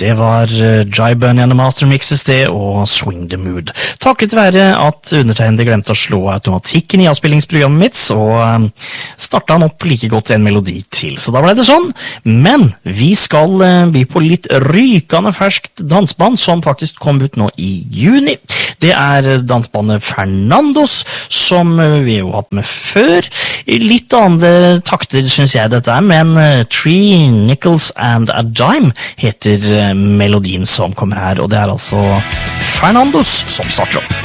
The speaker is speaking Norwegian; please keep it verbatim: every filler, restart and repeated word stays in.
Det var Jai Bunny and the Master Mixes det, og Swing the Mood. Takket være at undertegnede glemte å slå automatikken i avspillingsprogrammet mitt, så startet han opp like godt en melodi til. Så da ble det sånn. Men vi skal by på litt rykende ferskt dansband som faktisk kom ut nå i juni. Det er dansbandet Fernandos, som vi jo har hatt med før. Litt andre takter synes jeg dette er, men Three Nickels and a Dime heter melodien som kommer her, og det er altså Fernandos som starter opp.